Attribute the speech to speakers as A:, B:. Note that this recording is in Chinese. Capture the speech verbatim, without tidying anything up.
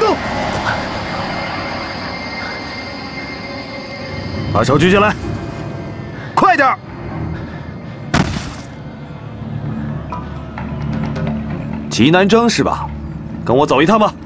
A: 把手举起来，快点儿！齐南征是吧？跟我走一趟吧。